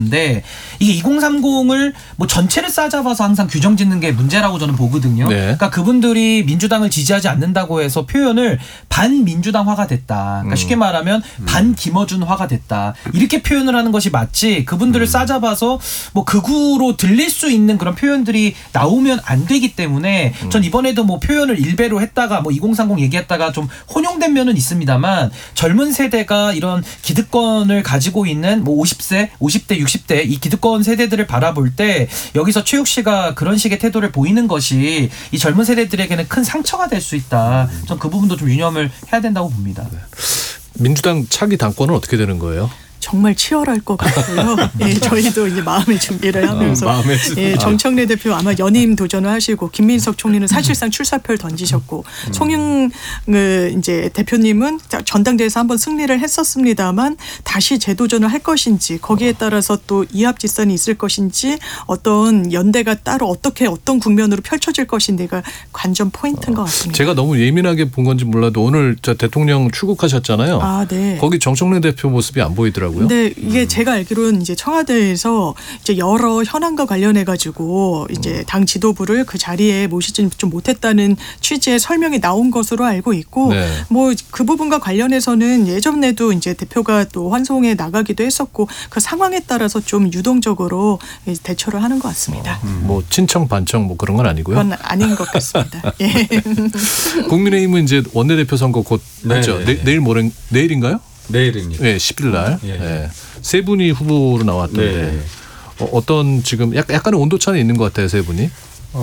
근데 이게 2030을 뭐 전체를 싸잡아서 항상 규정 짓는 게 문제라고 저는 보거든요. 네. 그러니까 그분들이 민주당을 지지하지 않는다고 해서 표현을 반민주당화가 됐다. 그러니까 쉽게 말하면 반김어준화가 됐다. 이렇게 표현을 하는 것이 맞지. 그분들을 싸잡아서 뭐 극우로 들릴 수 있는 그런 표현들이 나오면 안 되기 때문에 전 이번에도 뭐 표현을 일배로 했다가 뭐 2030 얘기했다가 좀 혼용된 면은 있습니다만 젊은 세대가 이런 기득권을 가지고 있는 뭐 50세, 50대, 60대 이 기득권 세대들을 바라볼 때 여기서 최욱 씨가 그런 식의 태도를 보이는 것이 이 젊은 세대들에게는 큰 상처가 될 수 있다. 전 그 부분도 좀 유념을 해야 된다고 봅니다. 네. 민주당 차기 당권은 어떻게 되는 거예요? 정말 치열할 것 같고요. 예, 저희도 이제 마음의 준비를 하면서 예, 정청래 대표 아마 연임 도전을 하시고 김민석 총리는 사실상 출사표를 던지셨고 송영 이제 대표님은 전당대회에서 한번 승리를 했었습니다만 다시 재도전을 할 것인지 거기에 따라서 또 이합집산이 있을 것인지 어떤 연대가 따로 어떻게 어떤 국면으로 펼쳐질 것인지가 관전 포인트인 것 같습니다. 제가 너무 예민하게 본 건지 몰라도 오늘 저 대통령 출국하셨잖아요. 아, 네. 거기 정청래 대표 모습이 안 보이더라고요. 근데 이게 제가 알기로는 이제 청와대에서 이제 여러 현안과 관련해 가지고 이제 당 지도부를 그 자리에 모시지 좀 못했다는 취지의 설명이 나온 것으로 알고 있고 네. 뭐 그 부분과 관련해서는 예전에도 이제 대표가 또 환송에 나가기도 했었고 그 상황에 따라서 좀 유동적으로 대처를 하는 것 같습니다. 뭐 친청 반청 뭐 그런 건 아니고요. 그건 아닌 것 같습니다. 예. 국민의힘은 이제 원내대표 선거 곧 하죠. 내일인가요? 내일입니다. 네, 10일 날. 예. 네. 세 분이 후보로 나왔던데 네. 어떤 지금 약간의 온도차는 있는 것 같아요, 세 분이.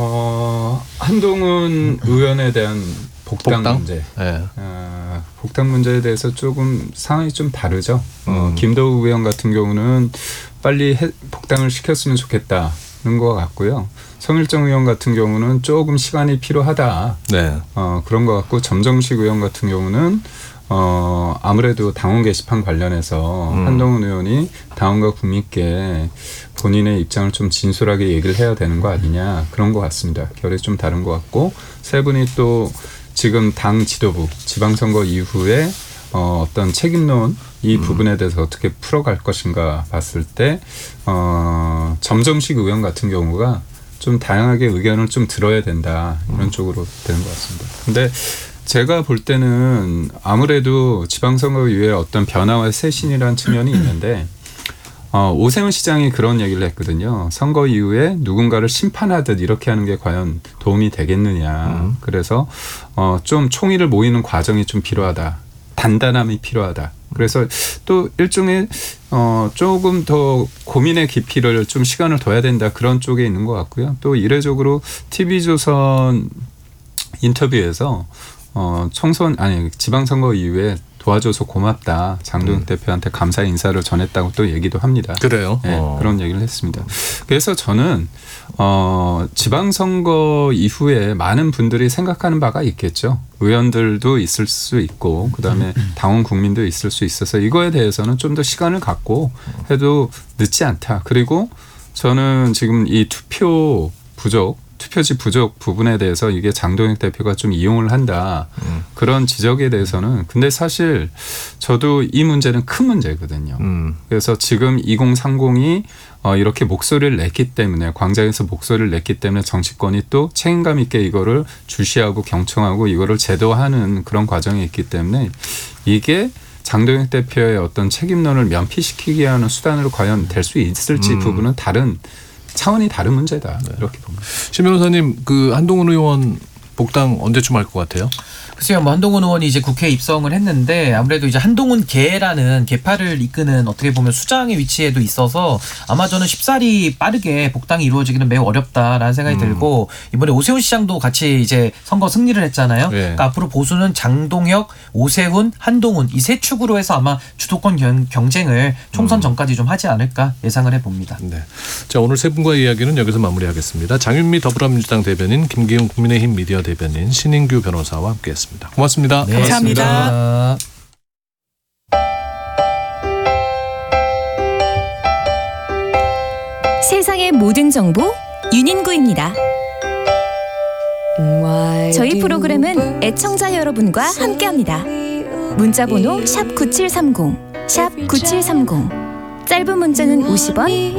한동훈 의원에 대한 복당 문제. 네. 복당 문제에 대해서 조금 상황이 좀 다르죠. 김도우 의원 같은 경우는 빨리 복당을 시켰으면 좋겠다는 것 같고요. 성일정 의원 같은 경우는 조금 시간이 필요하다. 네. 그런 것 같고 점정식 의원 같은 경우는 아무래도 당원 게시판 관련해서 한동훈 의원이 당원과 국민께 본인의 입장을 좀 진솔하게 얘기를 해야 되는 거 아니냐 그런 것 같습니다. 결이 좀 다른 것 같고 세 분이 또 지금 당 지도부 지방선거 이후에 어떤 책임론 이 부분에 대해서 어떻게 풀어갈 것인가 봤을 때 점정식 의원 같은 경우가 좀 다양하게 의견을 좀 들어야 된다 이런 쪽으로 되는 것 같습니다. 근데 제가 볼 때는 아무래도 지방선거 이후에 어떤 변화와 쇄신이라는 측면이 있는데 오세훈 시장이 그런 얘기를 했거든요. 선거 이후에 누군가를 심판하듯 이렇게 하는 게 과연 도움이 되겠느냐. 그래서 좀 총의를 모이는 과정이 좀 필요하다. 단단함이 필요하다. 그래서 또 일종의 조금 더 고민의 깊이를 좀 시간을 둬야 된다. 그런 쪽에 있는 것 같고요. 또 이례적으로 TV조선 인터뷰에서 지방선거 이후에 도와줘서 고맙다. 장동혁 대표한테 감사 인사를 전했다고 또 얘기도 합니다. 그래요? 네, 그런 얘기를 했습니다. 그래서 저는 지방선거 이후에 많은 분들이 생각하는 바가 있겠죠. 의원들도 있을 수 있고 그다음에 당원 국민도 있을 수 있어서 이거에 대해서는 좀 더 시간을 갖고 해도 늦지 않다. 그리고 저는 지금 이 투표지 부족 부분에 대해서 이게 장동혁 대표가 좀 이용을 한다. 그런 지적에 대해서는 근데 사실 저도 이 문제는 큰 문제거든요. 그래서 지금 2030이 이렇게 목소리를 냈기 때문에 광장에서 목소리를 냈기 때문에 정치권이 또 책임감 있게 이거를 주시하고 경청하고 이거를 제도화하는 그런 과정이 있기 때문에 이게 장동혁 대표의 어떤 책임론을 면피시키게 하는 수단으로 과연 될 수 있을지 부분은 차원이 다른 문제다. 이렇게 봅니다. 신 변호사님, 그 한동훈 의원 복당 언제쯤 할 것 같아요? 글쎄요, 뭐 한동훈 의원이 이제 국회에 입성을 했는데 아무래도 이제 한동훈 계라는 계파를 이끄는 어떻게 보면 수장의 위치에도 있어서 아마 저는 쉽사리 빠르게 복당이 이루어지기는 매우 어렵다라는 생각이 들고 이번에 오세훈 시장도 같이 이제 선거 승리를 했잖아요. 네. 그러니까 앞으로 보수는 장동혁, 오세훈, 한동훈 이 세 축으로 해서 아마 주도권 경쟁을 총선 전까지 좀 하지 않을까 예상을 해봅니다. 네. 자, 오늘 세 분과의 이야기는 여기서 마무리하겠습니다. 장윤미 더불어민주당 대변인, 김기훈 국민의힘 미디어 대변인, 신인규 변호사와 함께했습니다. 고맙습니다. 네, 감사합니다. 세상의 모든 정보 윤인구입니다. 저희 프로그램은 애청자 여러분과 함께합니다. 문자번호 샵 9730, 샵 9730. 짧은 문자는 50원,